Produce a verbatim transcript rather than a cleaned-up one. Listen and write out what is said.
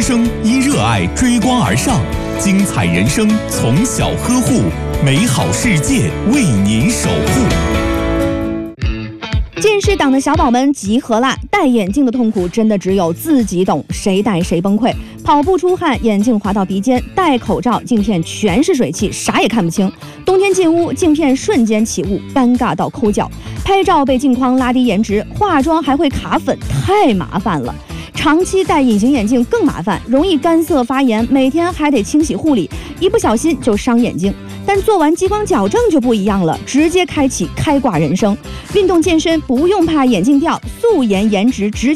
之声因热爱追光而上，精彩人生从小呵护，美好世界为您守护。 近视党的小宝们集合啦！戴眼镜的痛苦真的只有自己懂，谁戴谁崩溃。跑步出汗，眼镜滑到鼻尖；戴口罩，镜片全是水汽，啥也看不清。冬天进屋，镜片瞬间起雾，尴尬到抠脚。拍照被镜框拉低颜值，化妆还会卡粉，太麻烦了。长期戴隐形眼镜更麻烦，容易干涩发炎，每天还得清洗护理，一不小心就伤眼睛。但做完激光矫正就不一样了，直接开启开挂人生。运动健身不用怕眼镜掉，素颜颜值直接